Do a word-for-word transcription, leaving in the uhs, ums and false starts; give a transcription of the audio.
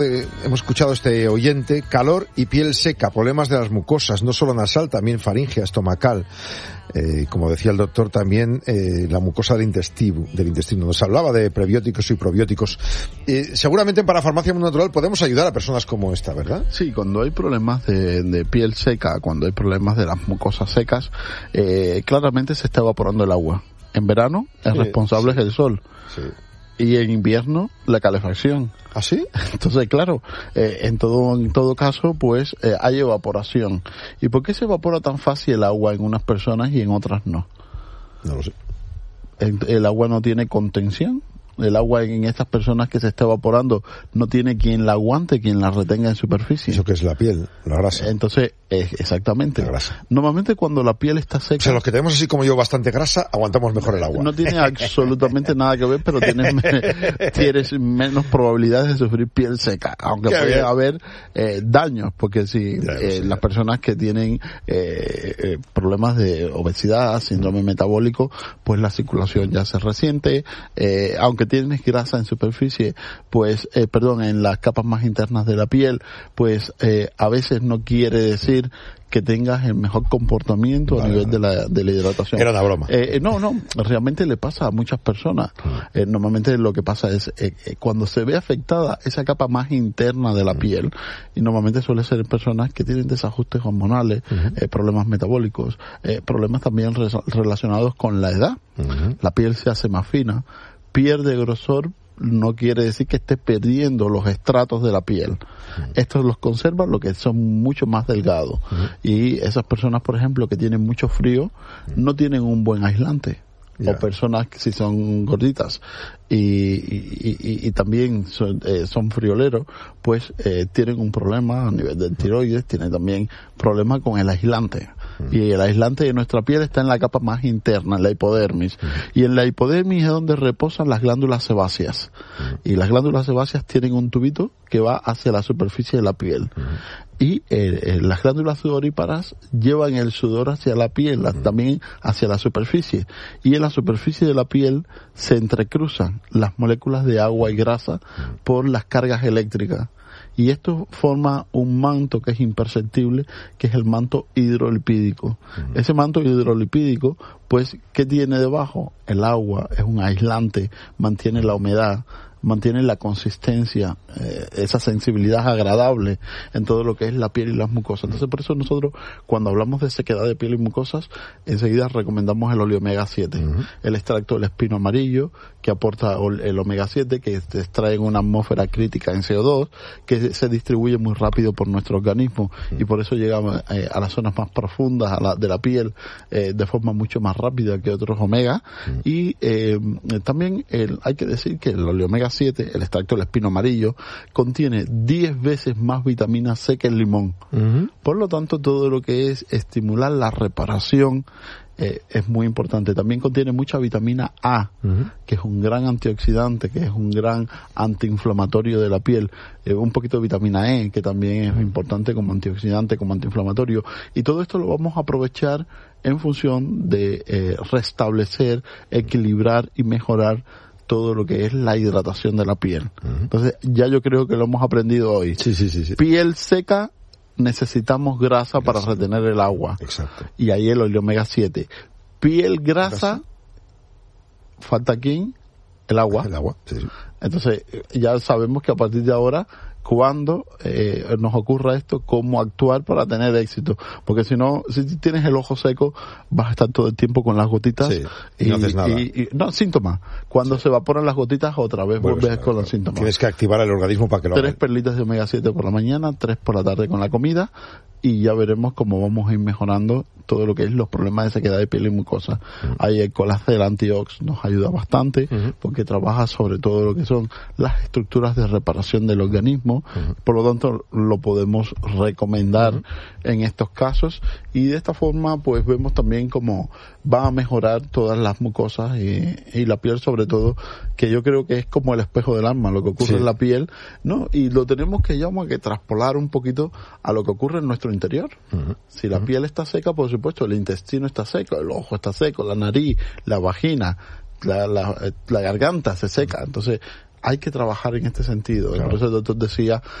Eh, hemos escuchado este oyente, calor y piel seca, problemas de las mucosas, no solo nasal, también faríngea, estomacal. Eh, como decía el doctor, también eh, la mucosa del intestino, del intestino. Nos hablaba de prebióticos y probióticos. Eh, seguramente en Parafarmacia Mundo Natural podemos ayudar a personas como esta, ¿verdad? Sí, cuando hay problemas de, de piel seca, cuando hay problemas de las mucosas secas, eh, claramente se está evaporando el agua. En verano, el sí, responsable sí. es el sol. Sí. Y en invierno, la calefacción. ¿Ah, sí? Entonces, claro, eh, en todo en todo caso, pues, eh, hay evaporación. ¿Y por qué se evapora tan fácil el agua en unas personas y en otras no? No lo sé. El, el agua no tiene contención. El agua en estas personas que se está evaporando no tiene quien la aguante, quien la retenga en superficie. Eso que es la piel, la grasa. Entonces, eh, exactamente. La grasa. Normalmente cuando la piel está seca... O sea, los que tenemos así como yo bastante grasa, aguantamos mejor el agua. No tiene absolutamente nada que ver, pero tienes, me, tienes menos probabilidades de sufrir piel seca. Aunque Qué puede bien. haber eh, daños, porque si Ya, eh, sí, las ya. personas que tienen eh, eh, problemas de obesidad, síndrome metabólico, pues la circulación ya se resiente. Eh, aunque tienes grasa en superficie, pues, eh, perdón, en las capas más internas de la piel, pues eh, a veces no quiere decir que tengas el mejor comportamiento vale, a nivel vale. de la, de la hidratación. Era una broma. Eh, no, no, realmente le pasa a muchas personas. Eh, normalmente lo que pasa es eh, eh, cuando se ve afectada esa capa más interna de la piel, y normalmente suele ser en personas que tienen desajustes hormonales, uh-huh. eh, problemas metabólicos, eh, problemas también re- relacionados con la edad. Uh-huh. La piel se hace más fina, pierde grosor, no quiere decir que esté perdiendo los estratos de la piel. Uh-huh. Estos los conservan, lo que son mucho más delgados. Uh-huh. Y esas personas, por ejemplo, que tienen mucho frío, uh-huh. no tienen un buen aislante. Yeah. O personas que si son gorditas y, y, y, y también son, eh, son frioleros, pues eh, tienen un problema a nivel del tiroides, tienen también problemas con el aislante. Mm. Y el aislante de nuestra piel está en la capa más interna, en la hipodermis. Mm. Y en la hipodermis es donde reposan las glándulas sebáceas. Mm. Y las glándulas sebáceas tienen un tubito que va hacia la superficie de la piel. Mm. Y eh, eh, las glándulas sudoríparas llevan el sudor hacia la piel, la, también hacia la superficie. Y en la superficie de la piel se entrecruzan las moléculas de agua y grasa por las cargas eléctricas. Y esto forma un manto que es imperceptible, que es el manto hidrolipídico. Uh-huh. Ese manto hidrolipídico, pues, ¿qué tiene debajo? El agua, es un aislante, mantiene la humedad, mantiene la consistencia, eh, esa sensibilidad agradable en todo lo que es la piel y las mucosas. Entonces, por eso nosotros, cuando hablamos de sequedad de piel y mucosas, enseguida recomendamos el oleomega siete, uh-huh. el extracto del espino amarillo, que aporta el omega siete, que se extrae en una atmósfera crítica en C O dos, que se distribuye muy rápido por nuestro organismo, uh-huh. y por eso llega eh, a las zonas más profundas a la, de la piel eh, de forma mucho más rápida que otros omega. Uh-huh. Y eh, también el, hay que decir que el oleomega siete, el extracto del espino amarillo, contiene diez veces más vitamina C que el limón. Uh-huh. Por lo tanto, todo lo que es estimular la reparación eh, es muy importante. También contiene mucha vitamina A, uh-huh. que es un gran antioxidante, que es un gran antiinflamatorio de la piel. Eh, un poquito de vitamina E, que también es importante como antioxidante, como antiinflamatorio. Y todo esto lo vamos a aprovechar en función de eh, restablecer, equilibrar y mejorar todo lo que es la hidratación de la piel. Uh-huh. Entonces, ya yo creo que lo hemos aprendido hoy. Sí, sí, sí, sí. Piel seca, necesitamos grasa, grasa para retener el agua. Exacto. Y ahí el omega siete. Piel grasa, grasa. ¿Falta quién? El agua. El agua, sí, sí. Entonces, ya sabemos que a partir de ahora, cuando eh, nos ocurra esto, cómo actuar para tener éxito. Porque si no, si tienes el ojo seco, vas a estar todo el tiempo con las gotitas. Sí, y, y no haces nada. Y, y, no, síntomas. Cuando sí. se evaporan las gotitas, otra vez vuelves bueno, con los síntomas. Tienes que activar el organismo para que lo haga. Tres perlitas de omega siete por la mañana, tres por la tarde con la comida, y ya veremos cómo vamos a ir mejorando todo lo que es los problemas de sequedad de piel y mucosa. Uh-huh. Ahí el colacel antiox nos ayuda bastante, uh-huh. porque trabaja sobre todo lo que son las estructuras de reparación del organismo. Uh-huh. Por lo tanto, lo podemos recomendar uh-huh. en estos casos, y de esta forma pues vemos también cómo va a mejorar todas las mucosas y, y la piel, sobre todo, que yo creo que es como el espejo del alma, lo que ocurre sí. en la piel, ¿no? Y lo tenemos que llamar que traspolar un poquito a lo que ocurre en nuestro interior. Uh-huh. Si la uh-huh. piel está seca, por supuesto, el intestino está seco, el ojo está seco, la nariz, la vagina, la, la, la garganta se seca. Entonces, hay que trabajar en este sentido. Claro. Por eso el doctor decía